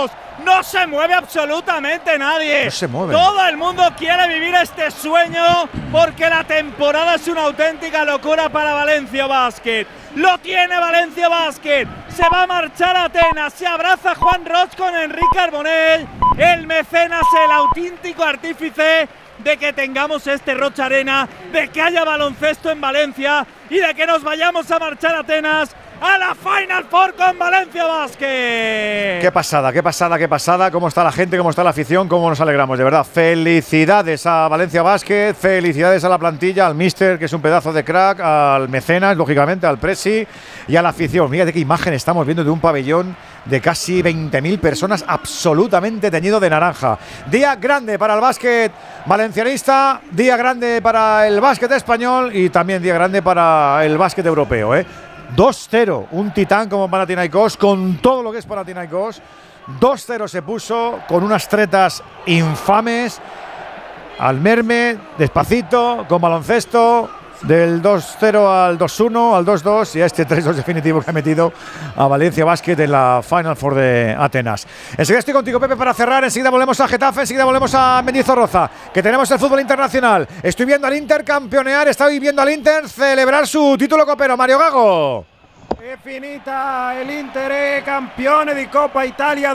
Panathinaikos. No se mueve absolutamente nadie. No se mueve. Todo el mundo quiere vivir este sueño porque la temporada es una auténtica locura para Valencia Basket. Lo tiene Valencia Basket. Se va a marchar a Atenas. Se abraza Juan Roig con Enrique Arbonell, el mecenas, el auténtico artífice de que tengamos este Roig Arena, de que haya baloncesto en Valencia y de que nos vayamos a marchar a Atenas a la Final Four con Valencia Basket. Qué pasada, qué pasada, qué pasada. Cómo está la gente, cómo está la afición, cómo nos alegramos, de verdad. Felicidades a Valencia Basket, felicidades a la plantilla, al míster, que es un pedazo de crack, al mecenas, lógicamente, al presi y a la afición. Fíjate qué imagen estamos viendo de un pabellón de casi 20.000 personas absolutamente teñido de naranja. Día grande para el básquet valencianista, día grande para el básquet español y también día grande para el básquet europeo, 2-0, un titán como Panathinaikos, con todo lo que es Panathinaikos. 2-0 se puso, con unas tretas infames, al merme, despacito, con baloncesto, del 2-0 al 2-1, al 2-2 y a este 3-2 definitivo que ha metido a Valencia Basket en la Final Four de Atenas. Enseguida estoy contigo, Pepe, para cerrar. Enseguida volvemos a Getafe, enseguida volvemos a Mendizorroza, que tenemos el fútbol internacional. Estoy viendo al Inter campeonear, estoy viendo al Inter celebrar su título copero. Mario Gago. È finita l'Inter, campione di Coppa Italia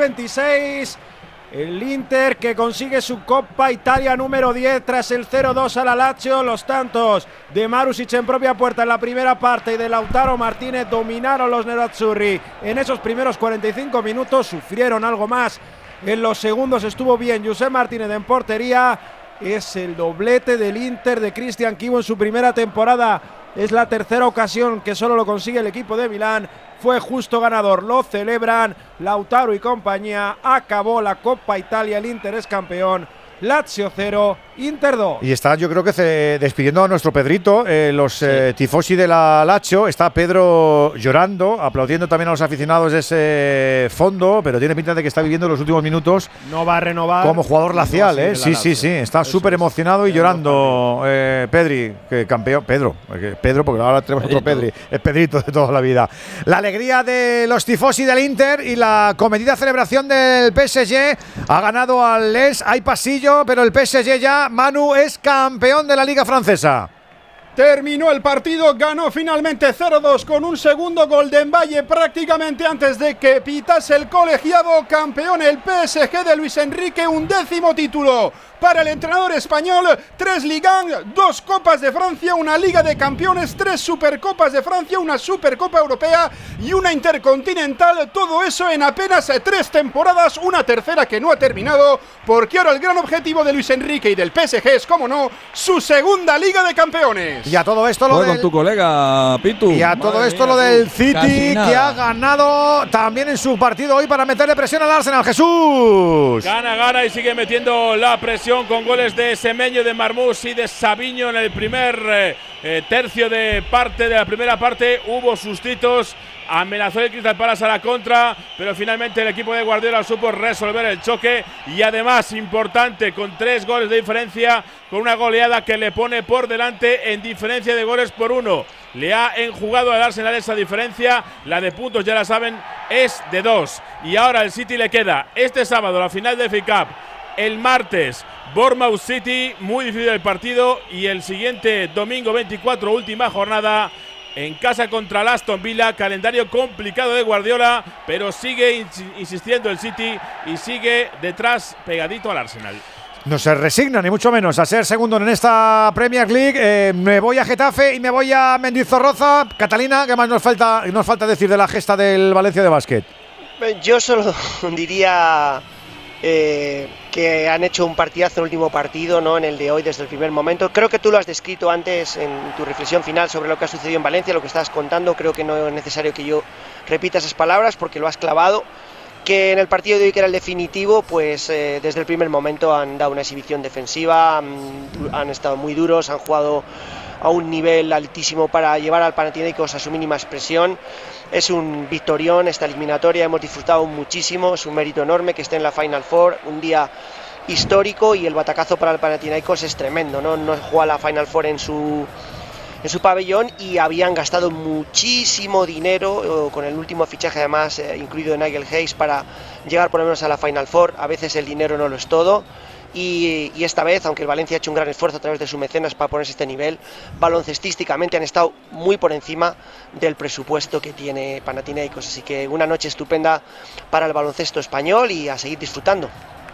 2026. El Inter que consigue su Coppa Italia número 10 tras el 0-2 a la Lazio. Los tantos de Marusic en propia puerta en la primera parte y de Lautaro Martínez dominaron los nerazzurri en esos primeros 45 minutos. Sufrieron algo más en los segundos. Estuvo bien Josep Martínez en portería. Es el doblete del Inter de Cristian Chivo en su primera temporada. Es la tercera ocasión que solo lo consigue el equipo de Milán. Fue justo ganador, lo celebran Lautaro y compañía. Acabó la Coppa Italia, el Inter es campeón. Lazio 0, Inter 2. Y está, yo creo que despidiendo a nuestro Pedrito, los tifosi de la Lazio. Está Pedro llorando, aplaudiendo también a los aficionados de ese fondo, pero tiene pinta de que está viviendo los últimos minutos. No va a renovar como jugador lacial, Sí, está súper emocionado y llorando. Pedri, que campeón. Pedro, porque ahora tenemos Pedrito. Otro Pedri, es Pedrito de toda la vida. La alegría de los tifosi del Inter y la comedida celebración del PSG. Ha ganado al Les, hay pasillo, pero el PSG ya, Manu, es campeón de la Liga Francesa. Terminó el partido, ganó finalmente 0-2 con un segundo gol de Mbaye prácticamente antes de que pitase el colegiado. Campeón el PSG de Luis Enrique, 11º título para el entrenador español. 3 Ligue 1, 2 Copas de Francia, una Liga de Campeones, 3 Supercopas de Francia, una Supercopa Europea y una Intercontinental. Todo eso en apenas 3 temporadas, una tercera que no ha terminado, porque ahora el gran objetivo de Luis Enrique y del PSG es, como no, su segunda Liga de Campeones. Y a todo esto lo con tu colega Pitu. Y a todo esto lo del City, que ha ganado también en su partido hoy para meterle presión al Arsenal. Jesús. Gana y sigue metiendo la presión con goles de Semenyo, de Marmús y de Sabiño en el primer tercio de la primera parte. Hubo sustitos. Amenazó el Crystal Palace a la contra, pero finalmente el equipo de Guardiola supo resolver el choque y además, importante, con 3 goles de diferencia, con una goleada que le pone por delante en diferencia de goles por 1. Le ha enjugado al Arsenal esa diferencia, la de puntos ya la saben, es de 2. Y ahora el City le queda este sábado la final del FA Cup, el martes Bournemouth City, muy difícil el partido, y el siguiente domingo 24, última jornada, en casa contra el Aston Villa. Calendario complicado de Guardiola, pero sigue insistiendo el City y sigue detrás, pegadito al Arsenal. No se resigna, ni mucho menos, a ser segundo en esta Premier League. Me voy a Getafe y me voy a Mendizorroza. Catalina, ¿qué más nos falta decir de la gesta del Valencia de básquet? Yo solo diría que han hecho un partidazo en el último partido, ¿no? En el de hoy, desde el primer momento. Creo que tú lo has descrito antes en tu reflexión final sobre lo que ha sucedido en Valencia, lo que estabas contando. Creo que no es necesario que yo repita esas palabras porque lo has clavado. Que en el partido de hoy, que era el definitivo, pues desde el primer momento han dado una exhibición defensiva, han estado muy duros, han jugado a un nivel altísimo para llevar al Panathinaikos a su mínima expresión. Es un victorión esta eliminatoria, hemos disfrutado muchísimo, es un mérito enorme que esté en la Final Four, un día histórico, y el batacazo para el Panathinaikos es tremendo, ¿no? No juega la Final Four en su pabellón y habían gastado muchísimo dinero, con el último fichaje además incluido de Nigel Hayes, para llegar por lo menos a la Final Four. A veces el dinero no lo es todo. Y esta vez, aunque el Valencia ha hecho un gran esfuerzo a través de su mecenas para ponerse este nivel, baloncestísticamente han estado muy por encima del presupuesto que tiene Panathinaikos. Así que una noche estupenda para el baloncesto español y a seguir disfrutando.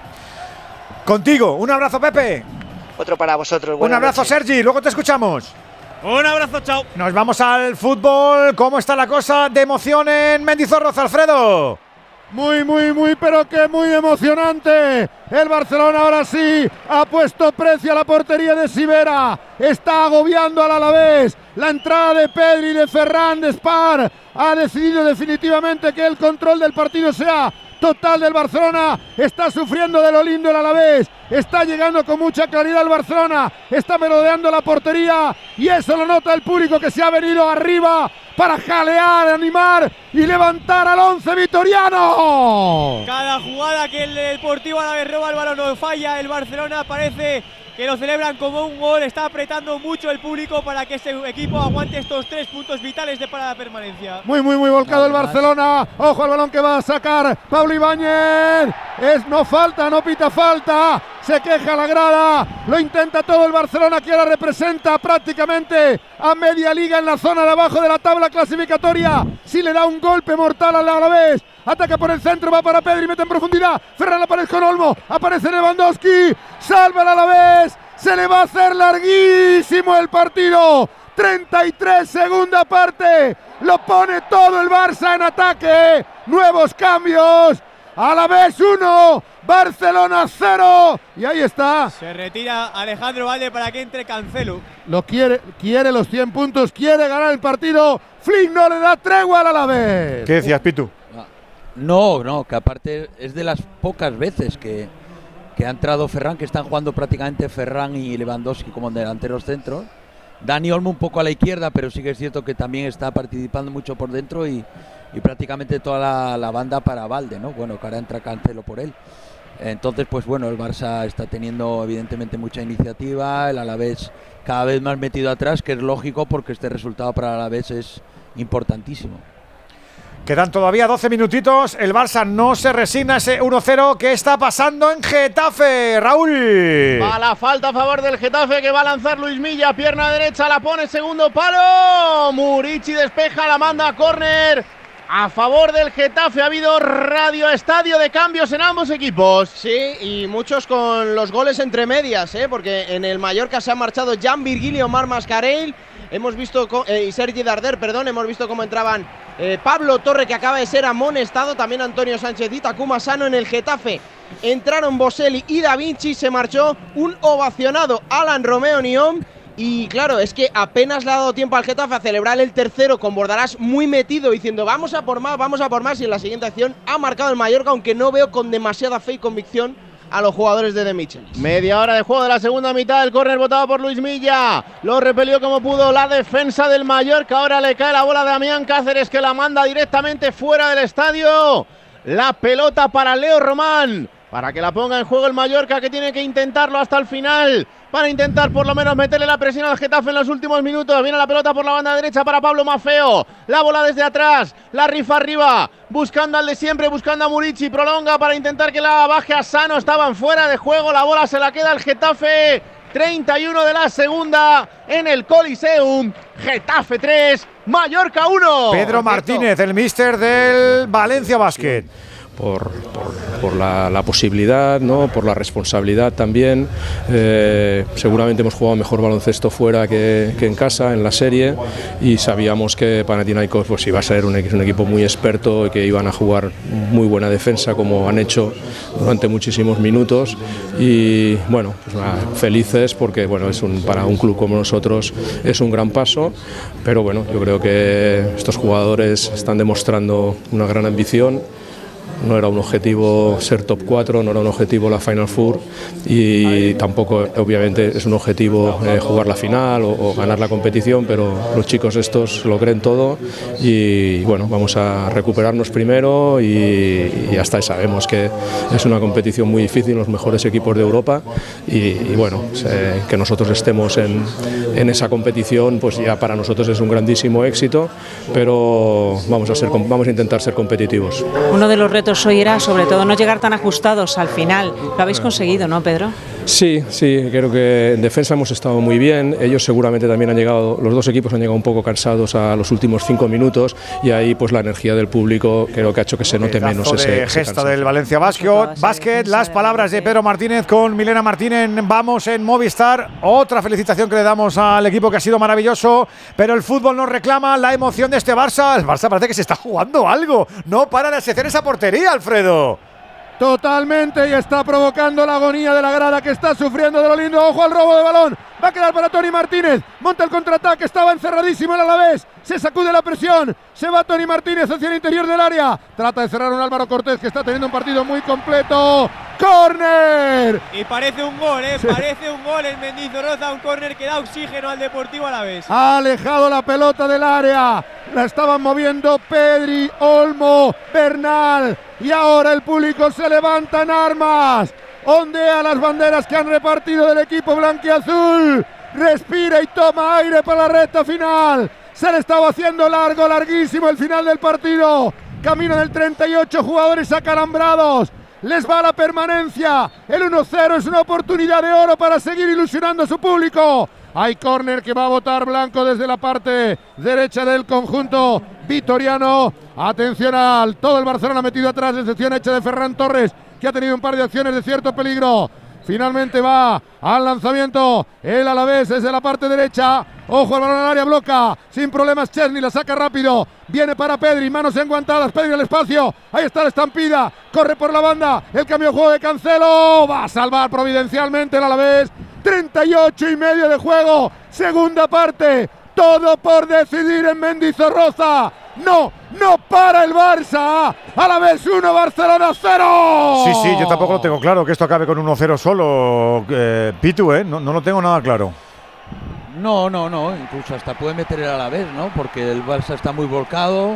Contigo, un abrazo, Pepe. Otro para vosotros. Un abrazo, Sergi, luego te escuchamos. Un abrazo, chao. Nos vamos al fútbol. ¿Cómo está la cosa de emoción en Mendizorroza, Alfredo? Muy, pero que muy emocionante. El Barcelona ahora sí ha puesto precio a la portería de Sivera. Está agobiando al Alavés. La entrada de Pedri y de Ferran de Spar ha decidido definitivamente que el control del partido sea total del Barcelona. Está sufriendo de lo lindo el Alavés. Está llegando con mucha claridad el Barcelona. Está merodeando la portería y eso lo nota el público que se ha venido arriba para jalear, animar y levantar al 11 vitoriano. Cada jugada que el Deportivo Alavés roba el balón no falla. El Barcelona parece que lo celebran como un gol. Está apretando mucho el público para que este equipo aguante estos 3 puntos vitales para la permanencia. Muy volcado el Barcelona. Ojo al balón que va a sacar Pablo Ibáñez. No falta, no pita falta. Se queja la grada. Lo intenta todo el Barcelona, que ahora representa prácticamente a media liga en la zona de abajo de la tabla clasificatoria. Si le da un golpe mortal al Alavés. Ataca por el centro, va para Pedri, mete en profundidad. Ferran la pared con Olmo. Aparece Lewandowski. Salva el Alavés. Se le va a hacer larguísimo el partido. 33, segunda parte. Lo pone todo el Barça en ataque. Nuevos cambios. Alavés 1, Barcelona 0. Y ahí está. Se retira Alejandro Valde para que entre Cancelo. Lo quiere los 100 puntos. Quiere ganar el partido. Flick no le da tregua al Alavés. ¿Qué decías, Pitu? No, que aparte es de las pocas veces que ha entrado Ferran, que están jugando prácticamente Ferran y Lewandowski como delanteros centros. Dani Olmo un poco a la izquierda, pero sí que es cierto que también está participando mucho por dentro y prácticamente toda la banda para Valde, ¿no? Bueno, que ahora entra Cancelo por él. Entonces, pues bueno, el Barça está teniendo evidentemente mucha iniciativa, el Alavés cada vez más metido atrás, que es lógico porque este resultado para el Alavés es importantísimo. Quedan todavía 12 minutitos. El Barça no se resigna ese 1-0. ¿Qué está pasando en Getafe, Raúl? Va la falta a favor del Getafe, que va a lanzar Luis Milla. Pierna derecha, la pone, segundo palo. Murici despeja, la manda a córner. A favor del Getafe. Ha habido estadio de cambios en ambos equipos. Sí, y muchos con los goles entre medias, porque en el Mallorca se han marchado Jan Virgilio, Marc Mascarell. Hemos visto, y Sergi Darder, hemos visto cómo entraban Pablo Torre, que acaba de ser amonestado, también Antonio Sánchez y Takuma Sano. En el Getafe entraron Boselli y Da Vinci, se marchó un ovacionado Alan Romeo Niom. Y claro, es que apenas le ha dado tiempo al Getafe a celebrar el tercero, con Bordalás muy metido diciendo vamos a por más, y en la siguiente acción ha marcado el Mallorca, aunque no veo con demasiada fe y convicción a los jugadores de Michelis. Media hora de juego de la segunda mitad, el córner botado por Luis Milla, lo repelió como pudo la defensa del Mallorca. Ahora le cae la bola de Damián Cáceres, que la manda directamente fuera del estadio. La pelota para Leo Román, para que la ponga en juego el Mallorca, que tiene que intentarlo hasta el final, para intentar por lo menos meterle la presión al Getafe en los últimos minutos. Viene la pelota por la banda derecha para Pablo Maffeo, la bola desde atrás, la rifa arriba, buscando al de siempre, buscando a Murici, prolonga para intentar que la baje a Sano. Estaban fuera de juego, la bola se la queda el Getafe. 31 de la segunda en el Coliseum. Getafe 3, Mallorca 1. Pedro Martínez, el míster del Valencia Basket. Por la posibilidad, ¿no? Por la responsabilidad también. Seguramente hemos jugado mejor baloncesto fuera que en casa, en la serie, y sabíamos que Panathinaikos pues iba a ser un equipo muy experto y que iban a jugar muy buena defensa, como han hecho durante muchísimos minutos. Y bueno, pues nada, felices porque bueno, para un club como nosotros es un gran paso, pero bueno, yo creo que estos jugadores están demostrando una gran ambición. no era un objetivo ser top 4, no era un objetivo la Final Four y tampoco obviamente es un objetivo jugar la final o ganar la competición, pero los chicos estos lo creen todo y bueno, vamos a recuperarnos primero y hasta ahí sabemos que es una competición muy difícil, los mejores equipos de Europa y bueno, que nosotros estemos en esa competición pues ya para nosotros es un grandísimo éxito, pero vamos a intentar ser competitivos. Uno de los retos hoy era sobre todo no llegar tan ajustados al final. Lo habéis conseguido, ¿no, Pedro? Sí, creo que en defensa hemos estado muy bien, ellos seguramente también han llegado, los dos equipos han llegado un poco cansados a los últimos 5 minutos y ahí pues la energía del público creo que ha hecho que se note menos ese gesta del Valencia Basket. Las palabras de Pedro Martínez con Milena Martínez, vamos en Movistar, otra felicitación que le damos al equipo que ha sido maravilloso, pero el fútbol nos reclama la emoción de este Barça, el Barça parece que se está jugando algo, no para de asecer esa portería, Alfredo. Totalmente, y está provocando la agonía de la grada que está sufriendo de lo lindo. Ojo al robo de balón, va a quedar para Tony Martínez, monta el contraataque, estaba encerradísimo el Alavés, se sacude la presión, se va Tony Martínez hacia el interior del área, trata de cerrar un Álvaro Cortés que está teniendo un partido muy completo. ¡Córner! Y parece un gol, sí. Parece un gol en Mendizorroza, un córner que da oxígeno al Deportivo Alavés. Ha alejado la pelota del área, la estaban moviendo Pedri, Olmo, Bernal, y ahora el público se levanta en armas, ondea las banderas que han repartido del equipo blanquiazul, respira y toma aire para la recta final. Se le estaba haciendo larguísimo el final del partido, camino del 38 jugadores acalambrados. Les va la permanencia, el 1-0 es una oportunidad de oro para seguir ilusionando a su público. Hay córner que va a botar Blanco desde la parte derecha del conjunto vitoriano. Atención al todo el Barcelona metido atrás, excepción hecha de Ferran Torres, que ha tenido un par de acciones de cierto peligro. Finalmente va al lanzamiento el Alavés desde la parte derecha. Ojo al balón al área, bloca sin problemas Chesney, la saca rápido. Viene para Pedri, manos enguantadas, Pedri al espacio. Ahí está la estampida, corre por la banda. El cambio de juego de Cancelo. Va a salvar providencialmente el Alavés. 38,5 de juego, segunda parte. Todo por decidir en Mendizorroza. No para el Barça. Alavés 1, Barcelona 0. Sí, yo tampoco lo tengo claro que esto acabe con 1-0 solo, Pitu, no lo tengo nada claro. No, incluso hasta puede meter el Alavés, ¿no? Porque el Barça está muy volcado.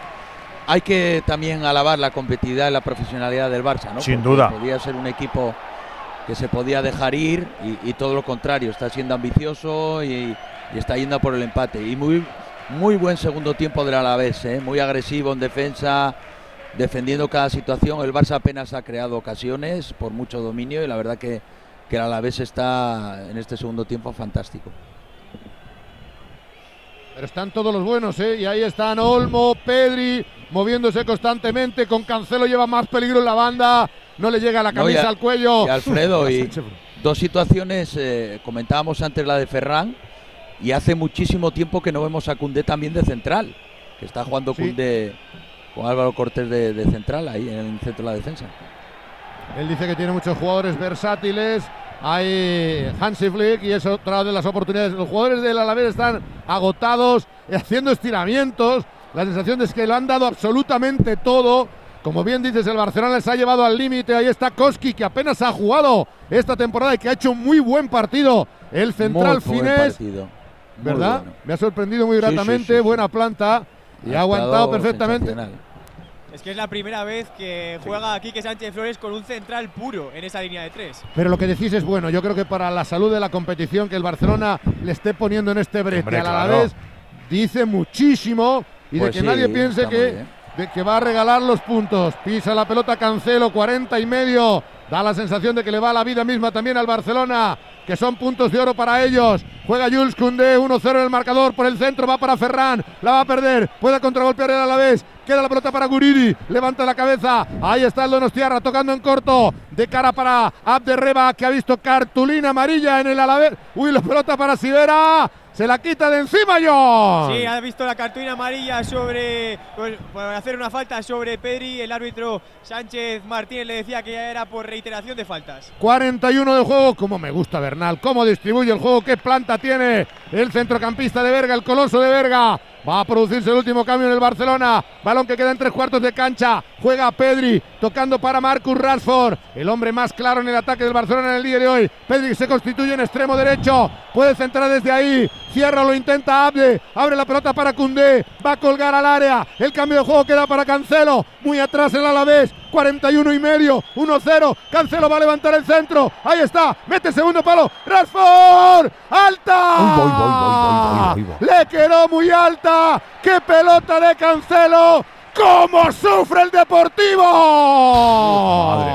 Hay que también alabar la competitividad y la profesionalidad del Barça, ¿no? Sin Porque duda. Podía ser un equipo que se podía dejar ir y todo lo contrario, está siendo ambicioso y está yendo por el empate. Y muy buen segundo tiempo del Alavés, muy agresivo en defensa, defendiendo cada situación. El Barça apenas ha creado ocasiones por mucho dominio y la verdad que el Alavés está en este segundo tiempo fantástico. Pero están todos los buenos, y ahí están Olmo, Pedri, moviéndose constantemente. Con Cancelo lleva más peligro en la banda, no le llega la camisa al cuello. Y Alfredo, y dos situaciones, comentábamos antes la de Ferran, y hace muchísimo tiempo que no vemos a Koundé también de central, que está jugando Koundé con Álvaro Cortés de central ahí en el centro de la defensa. Él dice que tiene muchos jugadores versátiles. Hay Hansi Flick y es otra de las oportunidades. Los jugadores del Alavés están agotados, haciendo estiramientos. La sensación es que lo han dado absolutamente todo. Como bien dices, el Barcelona les ha llevado al límite. Ahí está Koski, que apenas ha jugado esta temporada y que ha hecho un muy buen partido. El central finés, ¿verdad? Bueno. Me ha sorprendido muy gratamente, sí. Buena planta y ha aguantado perfectamente. Es que es la primera vez que juega Quique Sánchez Flores con un central puro en esa línea de 3. Pero lo que decís es bueno. Yo creo que para la salud de la competición que el Barcelona le esté poniendo en este brete al Alavés dice muchísimo y pues de que nadie piense que va a regalar los puntos. Pisa la pelota Cancelo, 40,5. Da la sensación de que le va la vida misma también al Barcelona, que son puntos de oro para ellos. Juega Jules Koundé, 1-0 en el marcador, por el centro, va para Ferran, la va a perder, puede contragolpear el Alavés, queda la pelota para Guridi, levanta la cabeza, ahí está el Donostiarra tocando en corto, de cara para Abderreba, que ha visto cartulina amarilla en el Alavés. Uy, la pelota para Sivera, Se la quita de encima, John. Sí, ha visto la cartulina amarilla sobre, pues, por hacer una falta sobre Pedri. El árbitro Sánchez Martínez le decía que ya era por reiteración de faltas. 41 de juego. Cómo me gusta Bernal, cómo distribuye el juego, qué planta tiene el centrocampista de Berga, el coloso de Berga. Va a producirse el último cambio en el Barcelona. Balón que queda en 3/4 de cancha. Juega Pedri, tocando para Marcus Rashford, el hombre más claro en el ataque del Barcelona en el día de hoy. Pedri se constituye en extremo derecho. Puede centrar desde ahí. Cierra, lo intenta Abde. Abre la pelota para Koundé. Va a colgar al área. El cambio de juego queda para Cancelo. Muy atrás el Alavés. 41,5. 1-0. Cancelo va a levantar el centro. Ahí está. Mete segundo palo. Rashford. ¡Alta! Le quedó muy alta. ¡Qué pelota de Cancelo! ¡Cómo sufre el Deportivo! Madre